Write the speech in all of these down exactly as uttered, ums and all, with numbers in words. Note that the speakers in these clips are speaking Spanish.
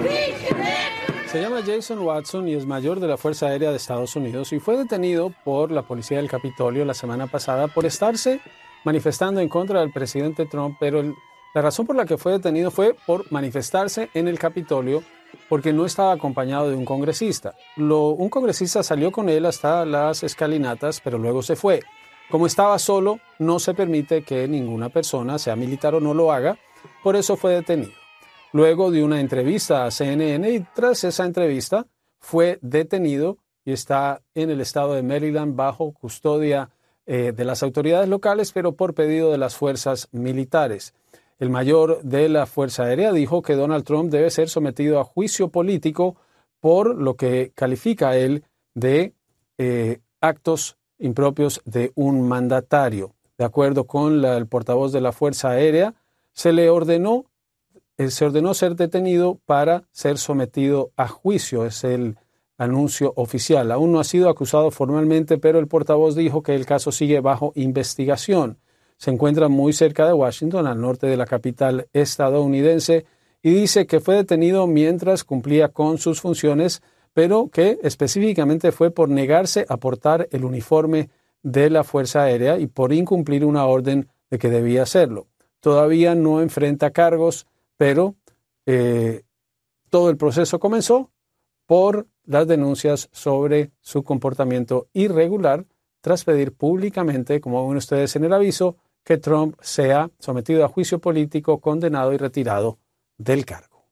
Se llama Jason Watson y es mayor de la Fuerza Aérea de Estados Unidos y fue detenido por la policía del Capitolio la semana pasada por estarse manifestando en contra del presidente Trump, pero el, la razón por la que fue detenido fue por manifestarse en el Capitolio porque no estaba acompañado de un congresista. Lo, un congresista salió con él hasta las escalinatas, pero luego se fue. Como estaba solo, no se permite que ninguna persona, sea militar o no, lo haga, por eso fue detenido. Luego de una entrevista a C N N y tras esa entrevista fue detenido y está en el estado de Maryland bajo custodia eh, de las autoridades locales, pero por pedido de las fuerzas militares. El mayor de la Fuerza Aérea dijo que Donald Trump debe ser sometido a juicio político por lo que califica él de eh, actos impropios de un mandatario. De acuerdo con la, el portavoz de la Fuerza Aérea, se le ordenó se ordenó ser detenido para ser sometido a juicio. Es el anuncio oficial. Aún no ha sido acusado formalmente, pero el portavoz dijo que el caso sigue bajo investigación. Se encuentra muy cerca de Washington, al norte de la capital estadounidense, y dice que fue detenido mientras cumplía con sus funciones, pero que específicamente fue por negarse a portar el uniforme de la Fuerza Aérea y por incumplir una orden de que debía hacerlo. Todavía no enfrenta cargos, pero eh, todo el proceso comenzó por las denuncias sobre su comportamiento irregular tras pedir públicamente, como ven ustedes en el aviso, que Trump sea sometido a juicio político, condenado y retirado del cargo.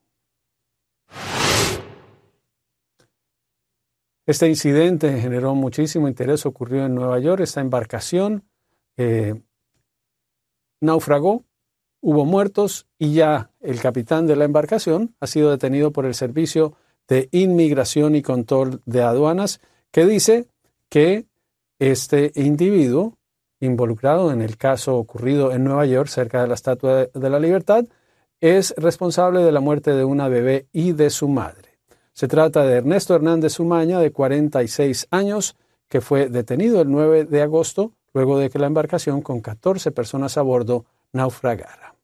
Este incidente generó muchísimo interés, ocurrió en Nueva York. Esta embarcación eh, naufragó. Hubo muertos y ya el capitán de la embarcación ha sido detenido por el Servicio de Inmigración y Control de Aduanas, que dice que este individuo involucrado en el caso ocurrido en Nueva York, cerca de la Estatua de la Libertad, es responsable de la muerte de una bebé y de su madre. Se trata de Ernesto Hernández Umaña, de cuarenta y seis años, que fue detenido el nueve de agosto, luego de que la embarcación con catorce personas a bordo naufragara.